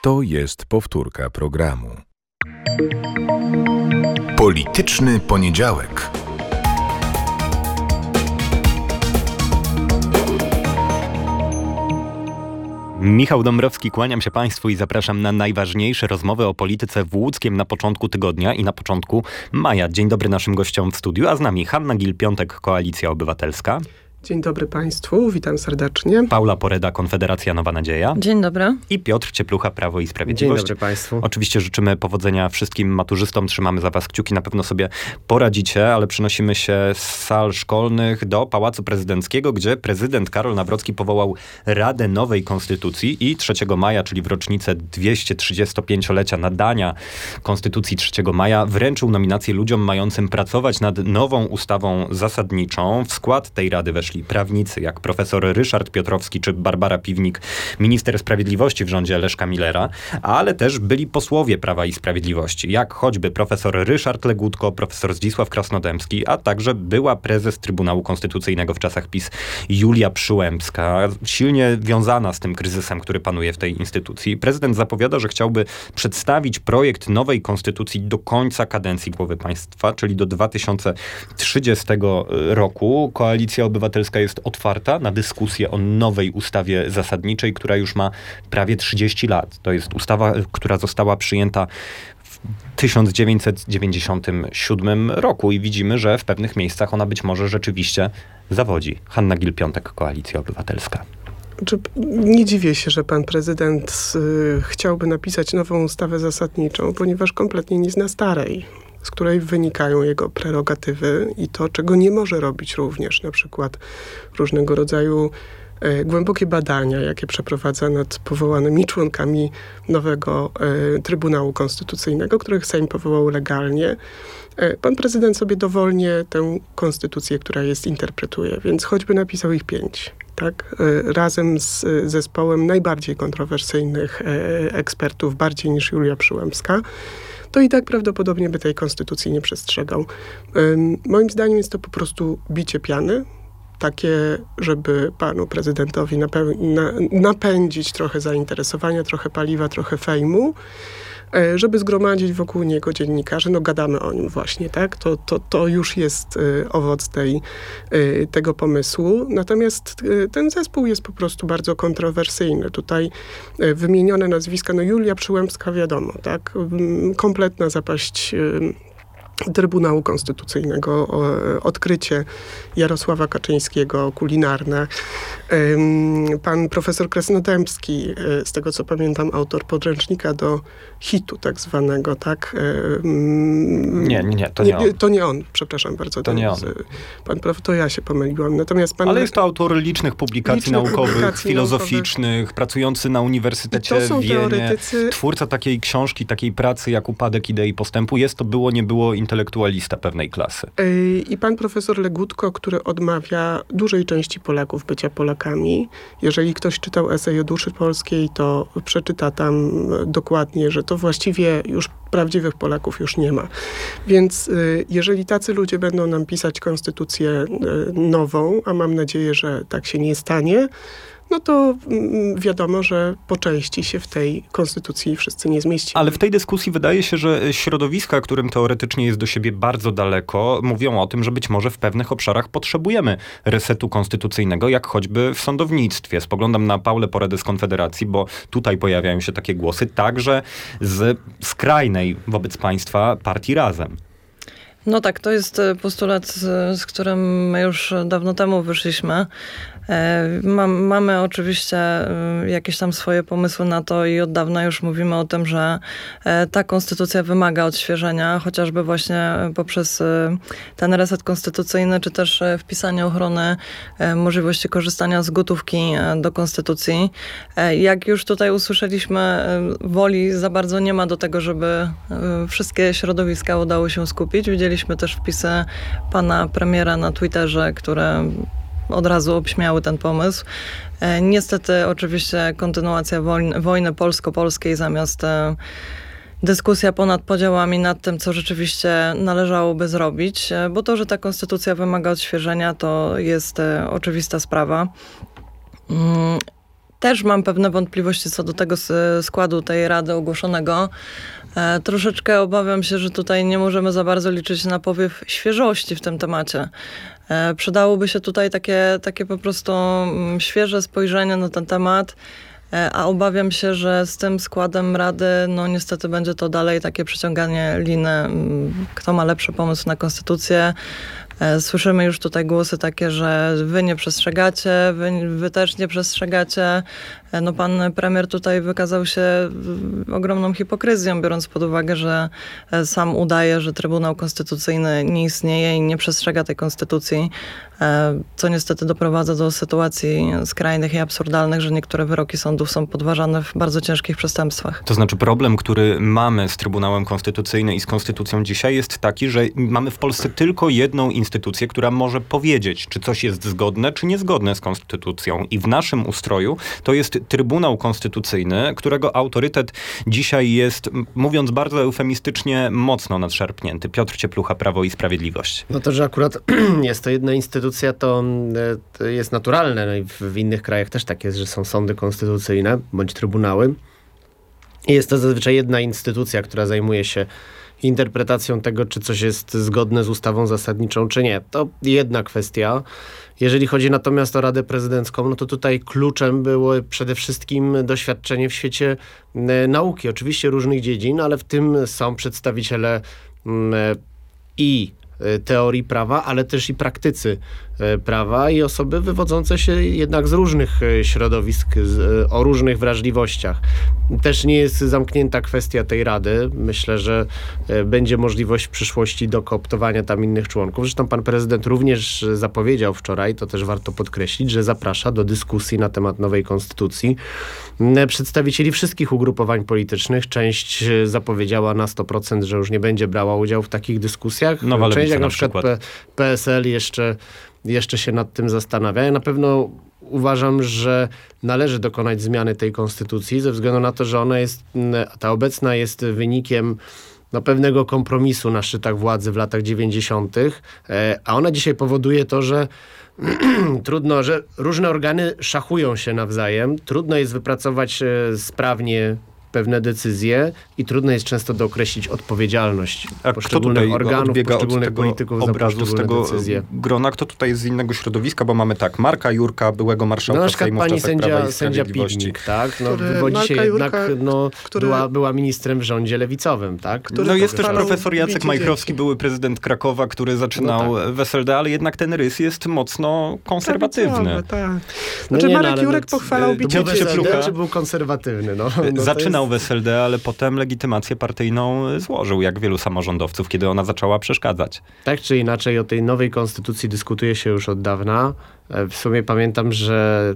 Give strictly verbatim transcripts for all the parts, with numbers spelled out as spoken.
To jest powtórka programu. Polityczny poniedziałek. Michał Dąbrowski, kłaniam się Państwu i zapraszam na najważniejsze rozmowy o polityce w Łódzkiem na początku tygodnia i na początku maja. Dzień dobry naszym gościom w studiu, a z nami Hanna Gill-Piątek, Koalicja Obywatelska. Dzień dobry Państwu, witam serdecznie. Paula Poreda, Konfederacja Nowa Nadzieja. Dzień dobry. I Piotr Cieplucha, Prawo i Sprawiedliwość. Dzień dobry Państwu. Oczywiście życzymy powodzenia wszystkim maturzystom, trzymamy za Was kciuki, na pewno sobie poradzicie, ale przenosimy się z sal szkolnych do Pałacu Prezydenckiego, gdzie prezydent Karol Nawrocki powołał Radę Nowej Konstytucji i trzeciego maja, czyli w rocznicę dwieście trzydziestopięciolecia nadania Konstytucji trzeciego maja, wręczył nominację ludziom mającym pracować nad nową ustawą zasadniczą. W skład tej rady weszli prawnicy, jak profesor Ryszard Piotrowski czy Barbara Piwnik, minister sprawiedliwości w rządzie Leszka Millera, ale też byli posłowie Prawa i Sprawiedliwości, jak choćby profesor Ryszard Legutko, profesor Zdzisław Krasnodębski, a także była prezes Trybunału Konstytucyjnego w czasach PiS Julia Przyłębska, silnie wiązana z tym kryzysem, który panuje w tej instytucji. Prezydent zapowiada, że chciałby przedstawić projekt nowej konstytucji do końca kadencji głowy państwa, czyli do dwa tysiące trzydziestego roku. Koalicja Obywatelska jest otwarta na dyskusję o nowej ustawie zasadniczej, która już ma prawie trzydzieści lat. To jest ustawa, która została przyjęta w tysiąc dziewięćset dziewięćdziesiątym siódmym roku i widzimy, że w pewnych miejscach ona być może rzeczywiście zawodzi. Hanna Gill-Piątek, Koalicja Obywatelska. Nie dziwię się, że pan prezydent y, chciałby napisać nową ustawę zasadniczą, ponieważ kompletnie nie zna starej, z której wynikają jego prerogatywy i to, czego nie może robić również, na przykład różnego rodzaju e, głębokie badania, jakie przeprowadza nad powołanymi członkami nowego e, Trybunału Konstytucyjnego, których Sejm powołał legalnie. E, pan prezydent sobie dowolnie tę konstytucję, która jest, interpretuje, więc choćby napisał ich pięć. Tak, e, razem z e, zespołem najbardziej kontrowersyjnych e, ekspertów, bardziej niż Julia Przyłębska, to i tak prawdopodobnie by tej konstytucji nie przestrzegał. Ym, moim zdaniem jest to po prostu bicie piany, takie, żeby panu prezydentowi napeł- na- napędzić trochę zainteresowania, trochę paliwa, trochę fejmu, y, żeby zgromadzić wokół niego dziennikarzy. No gadamy o nim właśnie, tak? To, to, to już jest y, owoc tej, y, tego pomysłu. Natomiast y, ten zespół jest po prostu bardzo kontrowersyjny. Tutaj y, wymienione nazwiska, no Julia Przyłębska wiadomo, tak? Y, kompletna zapaść y, Trybunału Konstytucyjnego, odkrycie Jarosława Kaczyńskiego, kulinarne. Pan profesor Krasnodębski, z tego co pamiętam, autor podręcznika do hitu tak zwanego, tak? Nie, nie, nie, to nie on. To nie on, przepraszam bardzo. To nie on. Pan prof, to ja się pomyliłam. Natomiast pan... Ale jest to autor licznych publikacji licznych naukowych, publikacji filozoficznych, naukowych. Pracujący na Uniwersytecie w Wienie. Teoretycy... Twórca takiej książki, takiej pracy jak Upadek idei postępu. Jest to było, nie było intelektualista pewnej klasy. I pan profesor Legutko, który odmawia dużej części Polaków bycia Polakami. Jeżeli ktoś czytał esej o duszy polskiej, to przeczyta tam dokładnie, że to właściwie już prawdziwych Polaków już nie ma. Więc jeżeli tacy ludzie będą nam pisać konstytucję nową, a mam nadzieję, że tak się nie stanie, no to wiadomo, że po części się w tej konstytucji wszyscy nie zmieścimy. Ale w tej dyskusji wydaje się, że środowiska, którym teoretycznie jest do siebie bardzo daleko, mówią o tym, że być może w pewnych obszarach potrzebujemy resetu konstytucyjnego, jak choćby w sądownictwie. Spoglądam na Paulę Poredę z Konfederacji, bo tutaj pojawiają się takie głosy, także z skrajnej wobec państwa partii Razem. No tak, to jest postulat, z, z którym my już dawno temu wyszliśmy. Mam, mamy oczywiście jakieś tam swoje pomysły na to i od dawna już mówimy o tym, że ta konstytucja wymaga odświeżenia, chociażby właśnie poprzez ten reset konstytucyjny, czy też wpisanie ochrony możliwości korzystania z gotówki do konstytucji. Jak już tutaj usłyszeliśmy, woli za bardzo nie ma do tego, żeby wszystkie środowiska udało się skupić. Widzieliśmy też wpisy pana premiera na Twitterze, które od razu obśmiały ten pomysł. Niestety oczywiście kontynuacja wojny, wojny polsko-polskiej zamiast dyskusja ponad podziałami nad tym, co rzeczywiście należałoby zrobić, bo to, że ta konstytucja wymaga odświeżenia, to jest oczywista sprawa. też mam pewne wątpliwości co do tego składu tej Rady ogłoszonego. E, troszeczkę obawiam się, że tutaj nie możemy za bardzo liczyć na powiew świeżości w tym temacie. E, przydałoby się tutaj takie, takie po prostu mm, świeże spojrzenie na ten temat, e, a obawiam się, że z tym składem Rady, no niestety będzie to dalej takie przeciąganie liny, m, kto ma lepszy pomysł na konstytucję. Słyszymy już tutaj głosy takie, że wy nie przestrzegacie, wy, wy też nie przestrzegacie. No pan premier tutaj wykazał się ogromną hipokryzją, biorąc pod uwagę, że sam udaje, że Trybunał Konstytucyjny nie istnieje i nie przestrzega tej konstytucji, co niestety doprowadza do sytuacji skrajnych i absurdalnych, że niektóre wyroki sądów są podważane w bardzo ciężkich przestępstwach. To znaczy problem, który mamy z Trybunałem Konstytucyjnym i z Konstytucją dzisiaj jest taki, że mamy w Polsce tylko jedną instytucję, która może powiedzieć, czy coś jest zgodne, czy niezgodne z Konstytucją. I w naszym ustroju to jest Trybunał Konstytucyjny, którego autorytet dzisiaj jest, mówiąc bardzo eufemistycznie, mocno nadszarpnięty. Piotr Cieplucha, Prawo i Sprawiedliwość. No to, że akurat jest to jedna instytucja, to, to jest naturalne. No i w, w innych krajach też tak jest, że są sądy konstytucyjne bądź trybunały. I jest to zazwyczaj jedna instytucja, która zajmuje się interpretacją tego, czy coś jest zgodne z ustawą zasadniczą, czy nie. To jedna kwestia. Jeżeli chodzi natomiast o Radę Prezydencką, no to tutaj kluczem było przede wszystkim doświadczenie w świecie e, nauki. Oczywiście różnych dziedzin, ale w tym są przedstawiciele m, i teorii prawa, ale też i praktycy prawa i osoby wywodzące się jednak z różnych środowisk, z, o różnych wrażliwościach. Też nie jest zamknięta kwestia tej Rady. Myślę, że będzie możliwość w przyszłości dokooptowania tam innych członków. Zresztą pan prezydent również zapowiedział wczoraj, to też warto podkreślić, że zaprasza do dyskusji na temat nowej konstytucji przedstawicieli wszystkich ugrupowań politycznych. Część zapowiedziała na sto procent, że już nie będzie brała udziału w takich dyskusjach. Nowa Część, jak na, na przykład, przykład. P- PSL jeszcze, jeszcze się nad tym zastanawia. Ja na pewno uważam, że należy dokonać zmiany tej konstytucji ze względu na to, że ona jest, ta obecna jest wynikiem no, pewnego kompromisu na szczytach władzy w latach dziewięćdziesiątych, a ona dzisiaj powoduje to, że trudno, że różne organy szachują się nawzajem, trudno jest wypracować sprawnie pewne decyzje i trudno jest często dookreślić odpowiedzialność A poszczególnych kto organów, odbiega poszczególnych od tego polityków za obrazu, z poszczególne tego decyzje. grona? Kto tutaj jest z innego środowiska? Bo mamy tak, Marka Jurka, byłego marszałka No na przykład Sejmu w pani czasach Prawa sędzia, i sędzia Sprawiedliwości. Piwnik, tak? No, Który- wywodzi się Marka jednak, Jurka, no, który- była, była ministrem w rządzie lewicowym, tak? Który No jest też pochwalał profesor Jacek bicie Majchrowski, dzieci. były prezydent Krakowa, który zaczynał No w S L D, ale jednak ten rys jest mocno konserwatywny. Prawicowe, tak. No Znaczy nie, no, Marek ale Jurek no, pochwalał to bicie był Piotr dzieci. S L D, Cieplucha. czy był konserwatywny? No, no to Zaczynał jest... w S L D, ale potem legitymację partyjną złożył, jak wielu samorządowców, kiedy ona zaczęła przeszkadzać. Tak czy inaczej, o tej nowej konstytucji dyskutuje się już od dawna. W sumie pamiętam, że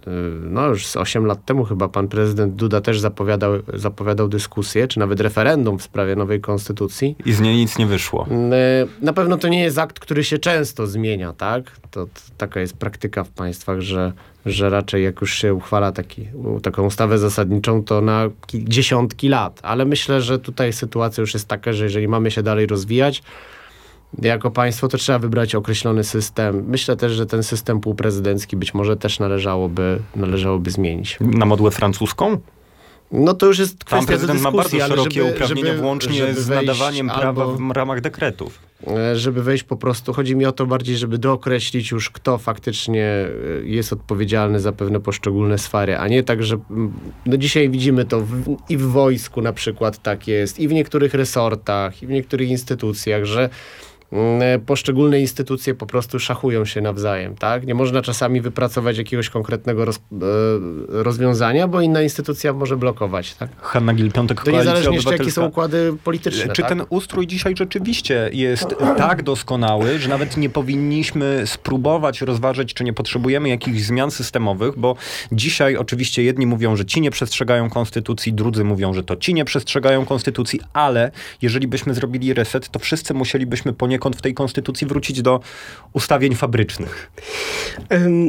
no już z osiem lat temu chyba pan prezydent Duda też zapowiadał, zapowiadał dyskusję, czy nawet referendum w sprawie nowej konstytucji. I z niej nic nie wyszło. Na pewno to nie jest akt, który się często zmienia, tak? To, to taka jest praktyka w państwach, że, że raczej jak już się uchwala taki, taką ustawę zasadniczą, to na ki- dziesiątki lat. Ale myślę, że tutaj sytuacja już jest taka, że jeżeli mamy się dalej rozwijać jako państwo, to trzeba wybrać określony system. Myślę też, że ten system półprezydencki być może też należałoby, należałoby zmienić. Na modłę francuską? No to już jest Tam kwestia do prezydent ma dyskusji, bardzo ale szerokie żeby, uprawnienia, żeby, włącznie żeby z wejść nadawaniem prawa albo, w ramach dekretów. żeby wejść po prostu, chodzi mi o to bardziej, żeby dookreślić już, kto faktycznie jest odpowiedzialny za pewne poszczególne sfery, a nie tak, że no dzisiaj widzimy to w, i w wojsku na przykład tak jest, i w niektórych resortach, i w niektórych instytucjach, że poszczególne instytucje po prostu szachują się nawzajem, tak? Nie można czasami wypracować jakiegoś konkretnego roz, rozwiązania, bo inna instytucja może blokować, tak? Hanna Gil-Piątek, To Koalicja niezależnie jeszcze, jakie są Obywatelska. układy polityczne, Czy tak? ten ustrój dzisiaj rzeczywiście jest tak doskonały, że nawet nie powinniśmy spróbować rozważyć, czy nie potrzebujemy jakichś zmian systemowych, bo dzisiaj oczywiście jedni mówią, że ci nie przestrzegają konstytucji, drudzy mówią, że to ci nie przestrzegają konstytucji, ale jeżeli byśmy zrobili reset, to wszyscy musielibyśmy poniekąd w tej konstytucji wrócić do ustawień fabrycznych. Ym,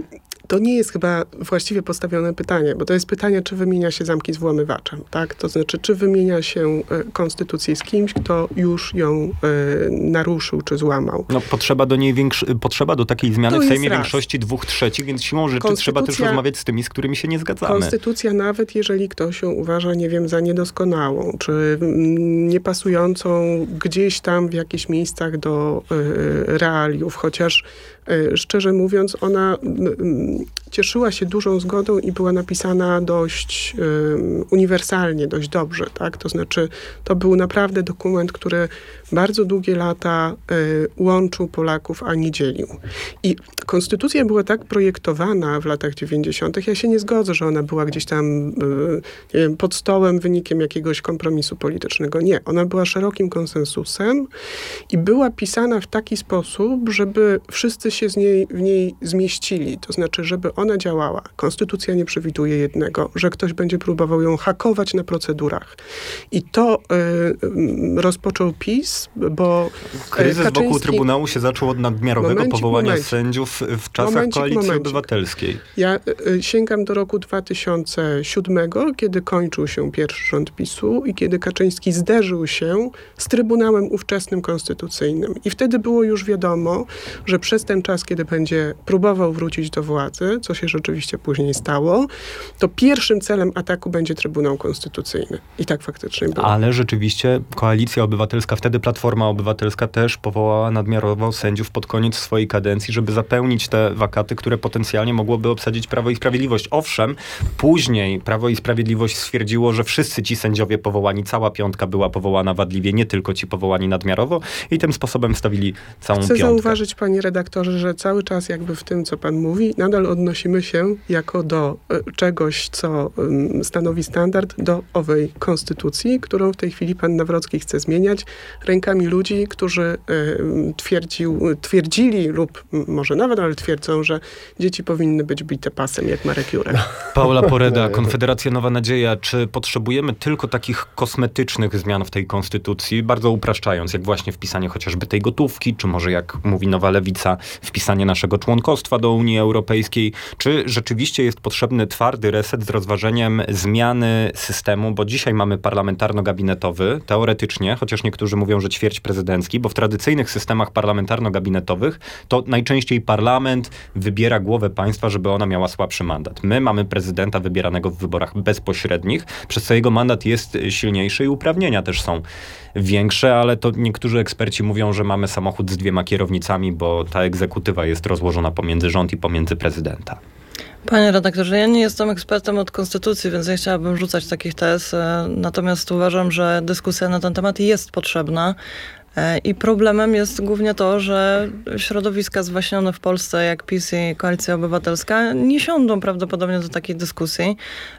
To nie jest chyba właściwie postawione pytanie, bo to jest pytanie, czy wymienia się zamki z włamywaczem, tak? To znaczy, czy wymienia się konstytucję z kimś, kto już ją y, naruszył, czy złamał. No, potrzeba do niej większy, potrzeba do takiej zmiany To w jest Sejmie raz. większości dwóch trzecich, więc siłą rzeczy trzeba też rozmawiać z tymi, z którymi się nie zgadzamy. Konstytucja, nawet jeżeli ktoś ją uważa, nie wiem, za niedoskonałą, czy mm, niepasującą gdzieś tam w jakichś miejscach do y, realiów, chociaż y, szczerze mówiąc, ona y, cieszyła się dużą zgodą i była napisana dość y, uniwersalnie, dość dobrze, tak? To znaczy, to był naprawdę dokument, który bardzo długie lata y, łączył Polaków, a nie dzielił. I konstytucja była tak projektowana w latach dziewięćdziesiątych. Ja się nie zgodzę, że ona była gdzieś tam y, nie wiem, pod stołem wynikiem jakiegoś kompromisu politycznego. Nie. Ona była szerokim konsensusem i była pisana w taki sposób, żeby wszyscy się z niej, w niej zmieścili. To znaczy, żeby ona działała. Konstytucja nie przewiduje jednego, że ktoś będzie próbował ją hakować na procedurach. I to y, rozpoczął PiS, bo Kryzys Kaczyński... wokół Trybunału się zaczął od nadmiarowego Momencik, powołania momencik. sędziów w czasach Momencik, Koalicji momencik. Obywatelskiej. Ja y, sięgam do roku dwa tysiące siódmego, kiedy kończył się pierwszy rząd PiSu i kiedy Kaczyński zderzył się z Trybunałem ówczesnym konstytucyjnym. I wtedy było już wiadomo, że przez ten czas, kiedy będzie próbował wrócić do władzy, co się rzeczywiście później stało, to pierwszym celem ataku będzie Trybunał Konstytucyjny. I tak faktycznie było. Ale rzeczywiście Koalicja Obywatelska, wtedy Platforma Obywatelska też powołała nadmiarowo sędziów pod koniec swojej kadencji, żeby zapełnić te wakaty, które potencjalnie mogłoby obsadzić Prawo i Sprawiedliwość. Owszem, później Prawo i Sprawiedliwość stwierdziło, że wszyscy ci sędziowie powołani, cała piątka była powołana wadliwie, nie tylko ci powołani nadmiarowo i tym sposobem stawili całą Chcę piątkę. zauważyć, panie redaktorze, że cały czas jakby w tym, co pan mówi, nadal odnosimy się jako do y, czegoś, co y, stanowi standard, do owej konstytucji, którą w tej chwili pan Nawrocki chce zmieniać rękami ludzi, którzy y, twierdził, twierdzili lub m, może nawet, ale twierdzą, że dzieci powinny być bite pasem, jak Marek Jurek. Paula Poreda, Konfederacja Nowa Nadzieja. Czy potrzebujemy tylko takich kosmetycznych zmian w tej konstytucji, bardzo upraszczając, jak właśnie wpisanie chociażby tej gotówki, czy może jak mówi Nowa Lewica, wpisanie naszego członkostwa do Unii Europejskiej? Czy rzeczywiście jest potrzebny twardy reset z rozważeniem zmiany systemu, bo dzisiaj mamy parlamentarno-gabinetowy, teoretycznie, chociaż niektórzy mówią, że ćwierć prezydencki, bo w tradycyjnych systemach parlamentarno-gabinetowych to najczęściej parlament wybiera głowę państwa, żeby ona miała słabszy mandat. My mamy prezydenta wybieranego w wyborach bezpośrednich, przez co jego mandat jest silniejszy i uprawnienia też są większe, ale to niektórzy eksperci mówią, że mamy samochód z dwiema kierownicami, bo ta egzekutywa jest rozłożona pomiędzy rząd i pomiędzy prezydenta. Panie redaktorze, ja nie jestem ekspertem od konstytucji, więc nie chciałabym rzucać takich tez. Natomiast uważam, że dyskusja na ten temat jest potrzebna. I problemem jest głównie to, że środowiska zwaśnione w Polsce, jak PiS i Koalicja Obywatelska, nie siądą prawdopodobnie do takiej dyskusji,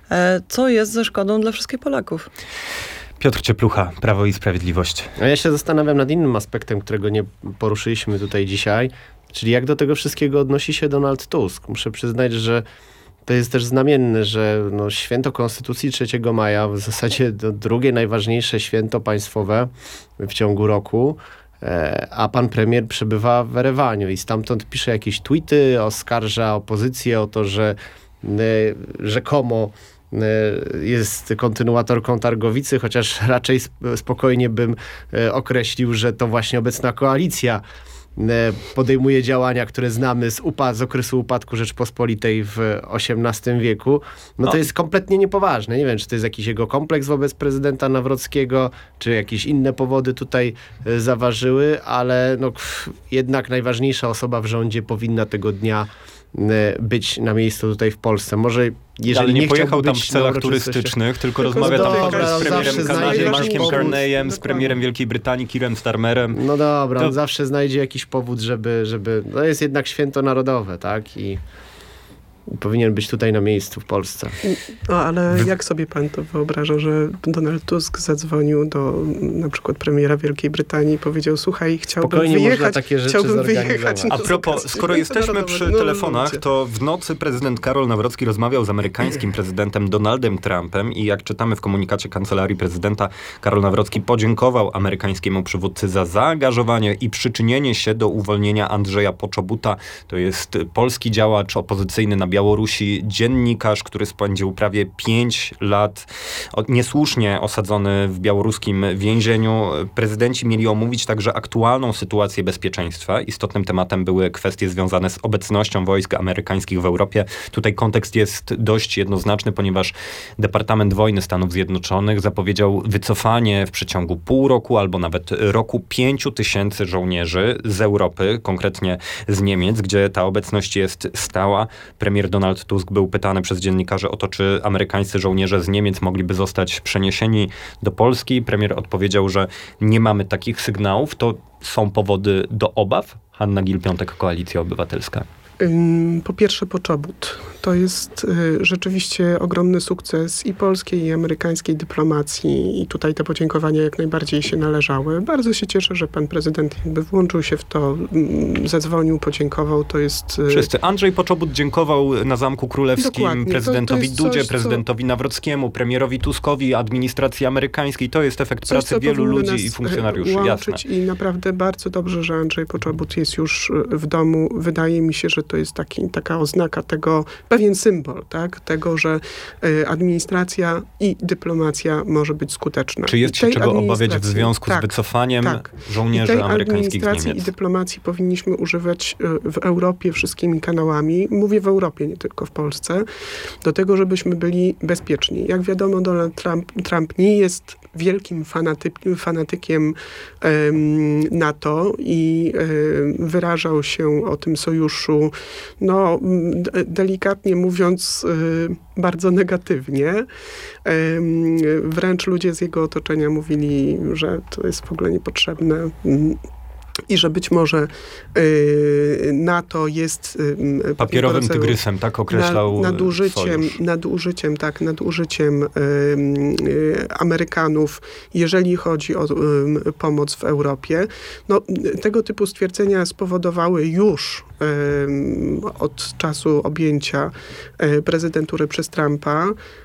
co jest ze szkodą dla wszystkich Polaków. Piotr Cieplucha, Prawo i Sprawiedliwość. A ja się zastanawiam nad innym aspektem, którego nie poruszyliśmy tutaj dzisiaj, czyli jak do tego wszystkiego odnosi się Donald Tusk. Muszę przyznać, że to jest też znamienne, że no, święto Konstytucji trzeciego maja, w zasadzie to drugie najważniejsze święto państwowe w ciągu roku, e, a pan premier przebywa w Erewaniu i stamtąd pisze jakieś tweety, oskarża opozycję o to, że e, rzekomo jest kontynuatorką Targowicy, chociaż raczej sp- spokojnie bym e, określił, że to właśnie obecna koalicja podejmuje działania, które znamy z, upad- z okresu upadku Rzeczpospolitej w osiemnastym wieku, no to No. jest kompletnie niepoważne. Nie wiem, czy to jest jakiś jego kompleks wobec prezydenta Nawrockiego, czy jakieś inne powody tutaj e, zaważyły, ale no, pff, jednak najważniejsza osoba w rządzie powinna tego dnia e, być na miejscu tutaj w Polsce. Może jeżeli Ale nie, nie pojechał chciałby tam być w celach na uroczystościach- turystycznych, tylko Tylko rozmawia tam dobra, chociaż z zawsze premierem znajdzie Kanady jakiś Markiem powód. Carneyem, z Dokładnie. premierem Wielkiej Brytanii Keirem Starmerem. No dobra, To- on zawsze znajdzie jakiś powód, żeby, żeby... To jest jednak święto narodowe, tak? I powinien być tutaj na miejscu w Polsce. No, ale jak sobie pan to wyobraża, że Donald Tusk zadzwonił do na przykład premiera Wielkiej Brytanii i powiedział, słuchaj, chciałbym Spokojnie można wyjechać, takie rzeczy chciałbym zorganizować. wyjechać A na propos, okazję skoro jesteśmy przy międzynarodowego. No, telefonach, ludzie. to w nocy prezydent Karol Nawrocki rozmawiał z amerykańskim prezydentem Donaldem Trumpem i jak czytamy w komunikacie Kancelarii Prezydenta, Karol Nawrocki podziękował amerykańskiemu przywódcy za zaangażowanie i przyczynienie się do uwolnienia Andrzeja Poczobuta. To jest polski działacz opozycyjny na Białym Białorusi dziennikarz, który spędził prawie pięć lat niesłusznie osadzony w białoruskim więzieniu. Prezydenci mieli omówić także aktualną sytuację bezpieczeństwa. Istotnym tematem były kwestie związane z obecnością wojsk amerykańskich w Europie. Tutaj kontekst jest dość jednoznaczny, ponieważ Departament Wojny Stanów Zjednoczonych zapowiedział wycofanie w przeciągu pół roku albo nawet roku pięciu tysięcy żołnierzy z Europy, konkretnie z Niemiec, gdzie ta obecność jest stała. Premier Donald Tusk był pytany przez dziennikarzy o to, czy amerykańscy żołnierze z Niemiec mogliby zostać przeniesieni do Polski. Premier odpowiedział, że nie mamy takich sygnałów. To są powody do obaw? Hanna Gill-Piątek, Koalicja Obywatelska. Po pierwsze Poczobut. To jest y, rzeczywiście ogromny sukces i polskiej, i amerykańskiej dyplomacji i tutaj te podziękowania jak najbardziej się należały. Bardzo się cieszę, że pan prezydent jakby włączył się w to, y, zadzwonił, podziękował. To jest... Y... Wszyscy. Andrzej Poczobut dziękował na Zamku Królewskim Dokładnie. prezydentowi to, to Dudzie, coś, prezydentowi co... Nawrockiemu, premierowi Tuskowi, administracji amerykańskiej. To jest efekt coś, pracy wielu ludzi i funkcjonariuszy. Łączyć Jasne. I naprawdę bardzo dobrze, że Andrzej Poczobut jest już w domu. Wydaje mi się, że to jest taki, taka oznaka tego, pewien symbol, tak? Tego, że y, administracja i dyplomacja może być skuteczna. Czy jest się czego obawiać w związku tak, z wycofaniem tak. żołnierzy I tej amerykańskich z administracji Niemiec? I dyplomacji powinniśmy używać y, w Europie wszystkimi kanałami, mówię w Europie, nie tylko w Polsce, do tego, żebyśmy byli bezpieczni. Jak wiadomo, Donald Trump, Trump nie jest wielkim fanaty, fanatykiem um, NATO i um, wyrażał się o tym sojuszu, no d- delikatnie mówiąc, um, bardzo negatywnie. Um, wręcz ludzie z jego otoczenia mówili, że to jest w ogóle niepotrzebne. Um, I że być może y, NATO jest y, papierowym tygrysem, tak określał nad, nadużyciem, sojusz. nadużyciem, tak, nadużyciem y, y, Amerykanów, jeżeli chodzi o y, pomoc w Europie. No, tego typu stwierdzenia spowodowały już y, od czasu objęcia y, prezydentury przez Trumpa,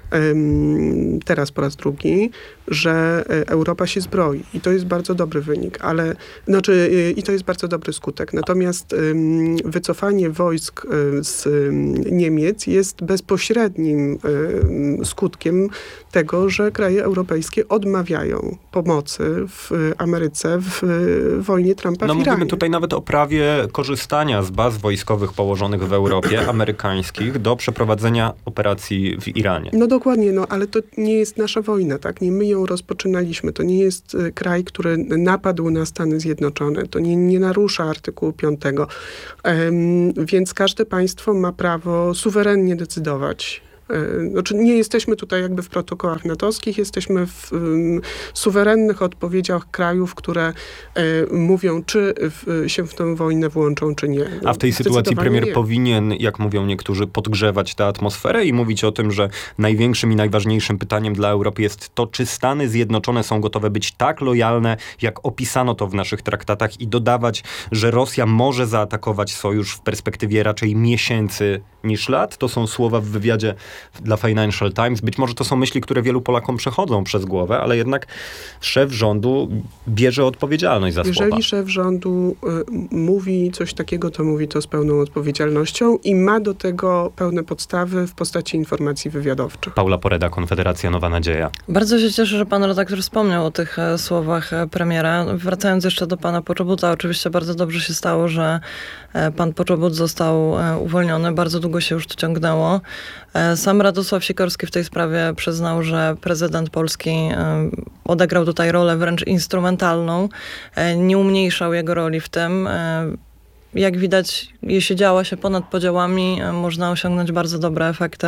teraz po raz drugi, że Europa się zbroi. I to jest bardzo dobry wynik, ale znaczy, i to jest bardzo dobry skutek. Natomiast wycofanie wojsk z Niemiec jest bezpośrednim skutkiem tego, że kraje europejskie odmawiają pomocy w Ameryce w wojnie Trumpa no, w Iranie. Mówimy tutaj nawet o prawie korzystania z baz wojskowych położonych w Europie, amerykańskich, do przeprowadzenia operacji w Iranie. No dokładnie, no ale to nie jest nasza wojna, tak? Nie my ją rozpoczynaliśmy. To nie jest y, kraj, który napadł na Stany Zjednoczone. To nie, nie narusza artykułu piątego. Um, więc każde państwo ma prawo suwerennie decydować. Znaczy nie jesteśmy tutaj jakby w protokołach natowskich, jesteśmy w um, suwerennych odpowiedziach krajów, które um, mówią, czy w, się w tę wojnę włączą, czy nie. No, a w tej sytuacji premier nie. powinien, jak mówią niektórzy, podgrzewać tę atmosferę i mówić o tym, że największym i najważniejszym pytaniem dla Europy jest to, czy Stany Zjednoczone są gotowe być tak lojalne, jak opisano to w naszych traktatach, i dodawać, że Rosja może zaatakować sojusz w perspektywie raczej miesięcy niż lat. To są słowa w wywiadzie dla Financial Times. Być może to są myśli, które wielu Polakom przechodzą przez głowę, ale jednak szef rządu bierze odpowiedzialność za Jeżeli słowa. Jeżeli szef rządu y, mówi coś takiego, to mówi to z pełną odpowiedzialnością i ma do tego pełne podstawy w postaci informacji wywiadowczych. Paula Poreda, Konfederacja Nowa Nadzieja. Bardzo się cieszę, że pan redaktor wspomniał o tych e, słowach e, premiera. Wracając jeszcze do pana Poczobuta, oczywiście bardzo dobrze się stało, że e, pan Poczobut został e, uwolniony. Bardzo długo się już to ciągnęło. E, sam Radosław Sikorski w tej sprawie przyznał, że prezydent Polski e, odegrał tutaj rolę wręcz instrumentalną. E, nie umniejszał jego roli w tym. E, jak widać, jeśli działa się ponad podziałami, e, można osiągnąć bardzo dobre efekty.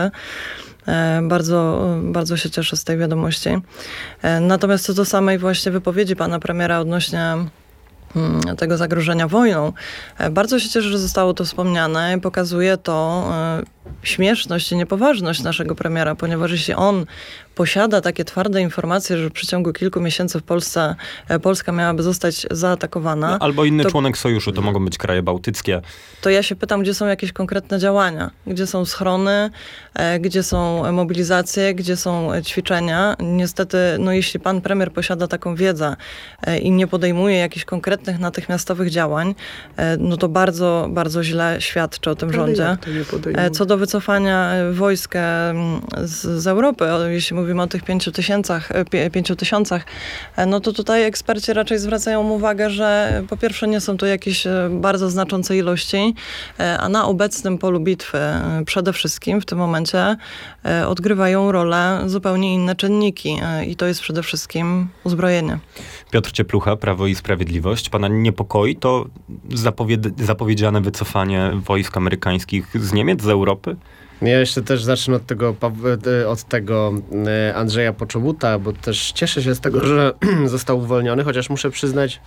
Bardzo, bardzo się cieszę z tej wiadomości. Natomiast co do samej właśnie wypowiedzi pana premiera odnośnie tego zagrożenia wojną, bardzo się cieszę, że zostało to wspomniane. Pokazuje to śmieszność i niepoważność naszego premiera, ponieważ jeśli on posiada takie twarde informacje, że w przeciągu kilku miesięcy w Polsce Polska miałaby zostać zaatakowana. No, albo inny to, członek sojuszu, to mogą być kraje bałtyckie. To ja się pytam, gdzie są jakieś konkretne działania? Gdzie są schrony? E, gdzie są mobilizacje? Gdzie są ćwiczenia? Niestety, no jeśli pan premier posiada taką wiedzę e, i nie podejmuje jakichś konkretnych, natychmiastowych działań, e, no to bardzo, bardzo źle świadczy o tym Ale rządzie. jak to nie podejmuje? E, co do wycofania wojsk e, z, z Europy, o, jeśli mówimy o tych pięciu tysiącach, e, pięciu tysiącach, e, no to tutaj eksperci raczej zwracają uwagę, że po pierwsze nie są to jakieś e, bardzo znaczące ilości, e, a na obecnym polu bitwy e, przede wszystkim w tym momencie e, odgrywają rolę zupełnie inne czynniki e, i to jest przede wszystkim uzbrojenie. Piotr Cieplucha, Prawo i Sprawiedliwość. Pana niepokoi to zapowied- zapowiedziane wycofanie wojsk amerykańskich z Niemiec, z Europy? Ja jeszcze też zacznę od tego, od tego Andrzeja Poczobuta, bo też cieszę się z tego, że został uwolniony, chociaż muszę przyznać,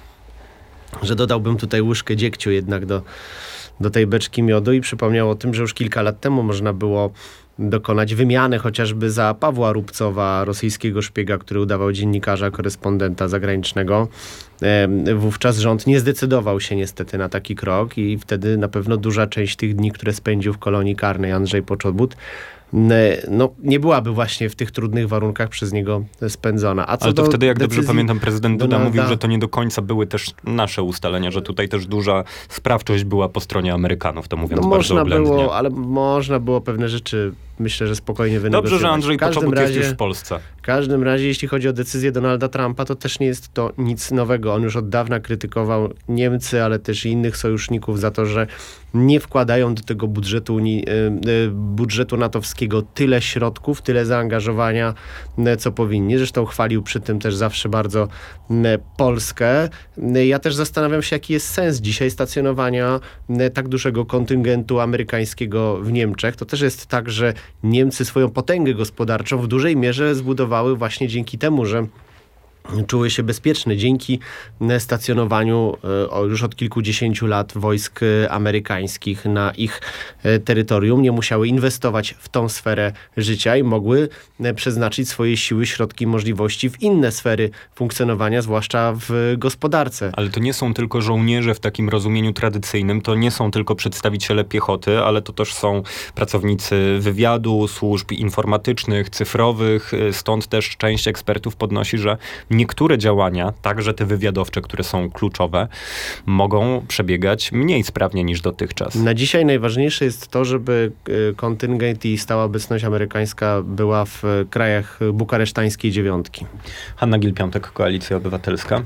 że dodałbym tutaj łyżkę dziegciu jednak do, do tej beczki miodu i przypomniał o tym, że już kilka lat temu można było dokonać wymiany chociażby za Pawła Rubcowa, rosyjskiego szpiega, który udawał dziennikarza, korespondenta zagranicznego. Wówczas rząd nie zdecydował się niestety na taki krok i wtedy na pewno duża część tych dni, które spędził w kolonii karnej Andrzej Poczobut, no, nie byłaby właśnie w tych trudnych warunkach przez niego spędzona. A co Ale to do wtedy, jak dobrze pamiętam, prezydent Duda Donalda... mówił, że to nie do końca były też nasze ustalenia, że tutaj też duża sprawczość była po stronie Amerykanów, to mówiąc no, bardzo można oględnie. było, ale można było pewne rzeczy, myślę, że spokojnie wynegocjować. Dobrze, że Andrzej Poczobut razie, jest już w Polsce. W każdym razie, jeśli chodzi o decyzję Donalda Trumpa, to też nie jest to nic nowego. On już od dawna krytykował Niemcy, ale też i innych sojuszników za to, że nie wkładają do tego budżetu, Unii, budżetu natowskiego tyle środków, tyle zaangażowania, co powinni. Zresztą chwalił przy tym też zawsze bardzo Polskę. Ja też zastanawiam się, jaki jest sens dzisiaj stacjonowania tak dużego kontyngentu amerykańskiego w Niemczech. To też jest tak, że Niemcy swoją potęgę gospodarczą w dużej mierze zbudowały właśnie dzięki temu, że czuły się bezpieczne dzięki stacjonowaniu o, już od kilkudziesięciu lat wojsk amerykańskich na ich terytorium. Nie musiały inwestować w tą sferę życia i mogły przeznaczyć swoje siły, środki, możliwości w inne sfery funkcjonowania, zwłaszcza w gospodarce. Ale to nie są tylko żołnierze w takim rozumieniu tradycyjnym, to nie są tylko przedstawiciele piechoty, ale to też są pracownicy wywiadu, służb informatycznych, cyfrowych. Stąd też część ekspertów podnosi, że niektóre działania, także te wywiadowcze, które są kluczowe, mogą przebiegać mniej sprawnie niż dotychczas. Na dzisiaj najważniejsze jest to, żeby kontyngent i stała obecność amerykańska była w krajach bukaresztańskiej dziewiątki. Hanna Gill-Piątek, Koalicja Obywatelska.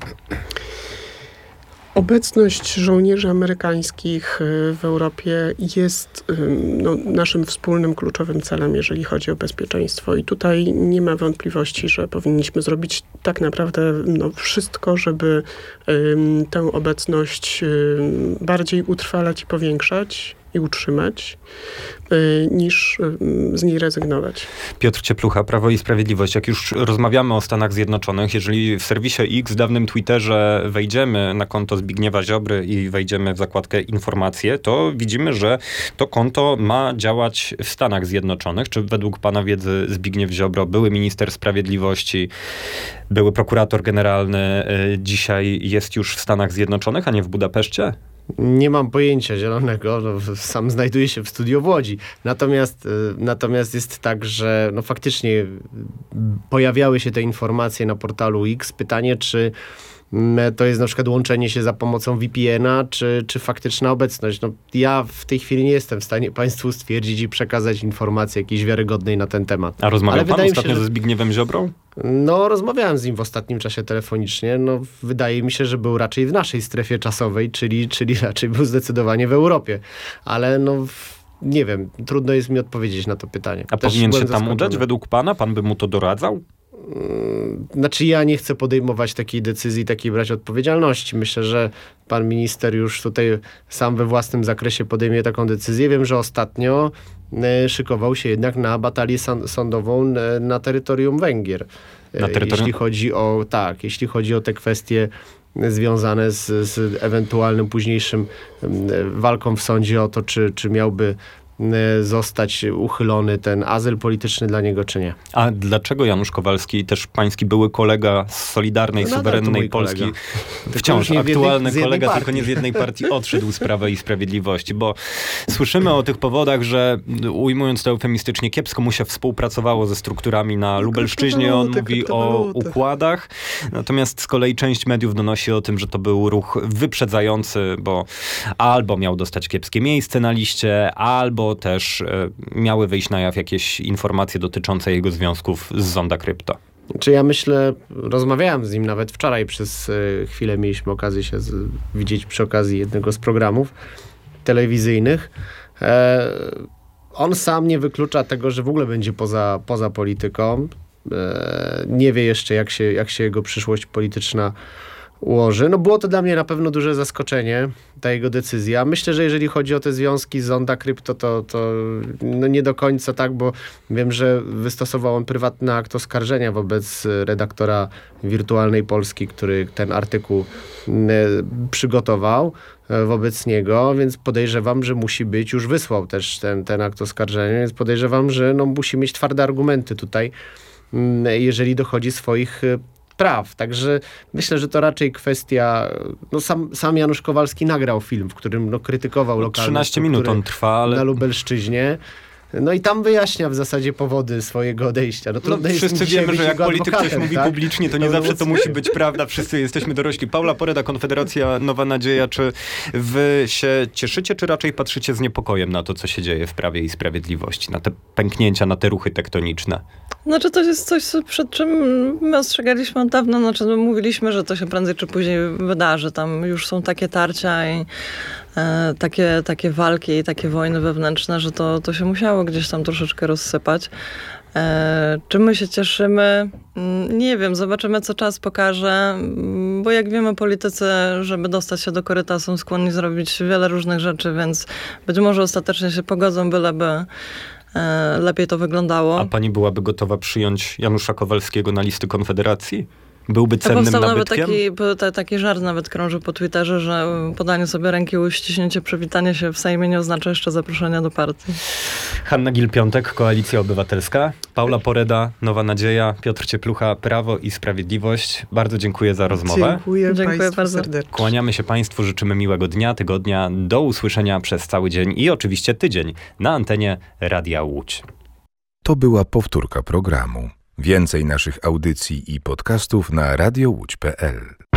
Obecność żołnierzy amerykańskich w Europie jest no, naszym wspólnym kluczowym celem, jeżeli chodzi o bezpieczeństwo. I tutaj nie ma wątpliwości, że powinniśmy zrobić tak naprawdę no, wszystko, żeby um, tę obecność um, bardziej utrwalać i powiększać i utrzymać, y, niż y, z niej rezygnować. Piotr Cieplucha, Prawo i Sprawiedliwość. Jak już rozmawiamy o Stanach Zjednoczonych, jeżeli w serwisie X, w dawnym Twitterze wejdziemy na konto Zbigniewa Ziobry i wejdziemy w zakładkę informacje, to widzimy, że to konto ma działać w Stanach Zjednoczonych. Czy według pana wiedzy Zbigniew Ziobro, były minister sprawiedliwości, były prokurator generalny, y, dzisiaj jest już w Stanach Zjednoczonych, a nie w Budapeszcie? Nie mam pojęcia zielonego, no, sam znajduję się w studiu w Łodzi. Natomiast, y, natomiast jest tak, że no, faktycznie pojawiały się te informacje na portalu X. Pytanie, czy to jest na przykład łączenie się za pomocą V P N a, czy, czy faktyczna obecność. No, ja w tej chwili nie jestem w stanie państwu stwierdzić i przekazać informacji jakiejś wiarygodnej na ten temat. A rozmawiał Ale pan wydaje ostatnio mi się, że... ze Zbigniewem Ziobrą? No, rozmawiałem z nim w ostatnim czasie telefonicznie. No, wydaje mi się, że był raczej w naszej strefie czasowej, czyli, czyli raczej był zdecydowanie w Europie. Ale no... Nie wiem, trudno jest mi odpowiedzieć na to pytanie. A Też powinien się tam zaskoczony. udać według pana? Pan by mu to doradzał? Znaczy ja nie chcę podejmować takiej decyzji, takiej brać odpowiedzialności. Myślę, że pan minister już tutaj sam we własnym zakresie podejmie taką decyzję. Wiem, że ostatnio e, szykował się jednak na batalię san- sądową e, na terytorium Węgier. E, Na terytorium? Jeśli chodzi o, tak, jeśli chodzi o te kwestie związane z, z ewentualnym późniejszym e, walką w sądzie o to, czy, czy miałby zostać uchylony ten azyl polityczny dla niego, czy nie. A dlaczego Janusz Kowalski, też pański były kolega z Solidarnej, No, suwerennej Polski, kolega. wciąż nie w jednej- aktualny z jednej kolega, partii. tylko nie z jednej partii, odszedł z Prawa i Sprawiedliwości, bo słyszymy o tych powodach, że ujmując to eufemistycznie, kiepsko mu się współpracowało ze strukturami na Lubelszczyźnie. On kryptowaluty, mówi o kryptowaluty. układach, natomiast z kolei część mediów donosi o tym, że to był ruch wyprzedzający, bo albo miał dostać kiepskie miejsce na liście, albo też e, miały wyjść na jaw jakieś informacje dotyczące jego związków z Zonda Krypto. Czy ja myślę, rozmawiałem z nim nawet wczoraj, przez y, chwilę mieliśmy okazję się z, widzieć przy okazji jednego z programów telewizyjnych. E, on sam nie wyklucza tego, że w ogóle będzie poza, poza polityką. E, nie wie jeszcze, jak się, jak się jego przyszłość polityczna ułoży. No było to dla mnie na pewno duże zaskoczenie, ta jego decyzja. Myślę, że jeżeli chodzi o te związki z Zonda Krypto, to, to no nie do końca tak, bo wiem, że wystosował on prywatny akt oskarżenia wobec redaktora Wirtualnej Polski, który ten artykuł e, przygotował e, wobec niego, więc podejrzewam, że musi być, już wysłał też ten, ten akt oskarżenia, więc podejrzewam, że no, musi mieć twarde argumenty tutaj, m, jeżeli dochodzi swoich e, praw. Także myślę, że to raczej kwestia... No sam, sam Janusz Kowalski nagrał film, w którym no, krytykował lokalne trzynaście minut struktury on trwa, ale... na Lubelszczyźnie. No i tam wyjaśnia w zasadzie powody swojego odejścia. No, No, trudno jest wszyscy dzisiaj wiemy, być że jak jego polityk coś adwokatem, mówi tak? publicznie, to nie To zawsze to było- musi być prawda. Wszyscy jesteśmy dorośli. Paula Poreda, Konfederacja, Nowa Nadzieja. Czy wy się cieszycie, czy raczej patrzycie z niepokojem na to, co się dzieje w Prawie i Sprawiedliwości? Na te pęknięcia, na te ruchy tektoniczne? Znaczy to jest coś, przed czym my ostrzegaliśmy od dawna, znaczy no, mówiliśmy, że to się prędzej czy później wydarzy. Tam już są takie tarcia i e, takie, takie walki i takie wojny wewnętrzne, że to, to się musiało gdzieś tam troszeczkę rozsypać. E, czy my się cieszymy? Mm, Nie wiem, zobaczymy, co czas pokaże, mm, bo jak wiemy, politycy, żeby dostać się do koryta, są skłonni zrobić wiele różnych rzeczy, więc być może ostatecznie się pogodzą, byleby e, lepiej to wyglądało. A pani byłaby gotowa przyjąć Janusza Kowalskiego na listy Konfederacji? Byłby A cennym powstał nawet nabytkiem? taki, p- ta- taki żart nawet krąży po Twitterze, że podanie sobie ręki, uściśnięcie, przywitanie się w Sejmie nie oznacza jeszcze zaproszenia do partii. Hanna Gil-Piątek, Koalicja Obywatelska. Paula Poreda, Nowa Nadzieja. Piotr Cieplucha, Prawo i Sprawiedliwość. Bardzo dziękuję za rozmowę. Dziękuję, Dziękuję Państwu bardzo. serdecznie. Kłaniamy się Państwu, życzymy miłego dnia, tygodnia. Do usłyszenia przez cały dzień i oczywiście tydzień na antenie Radia Łódź. To była powtórka programu. Więcej naszych audycji i podcastów na radio łódź kropka pe el.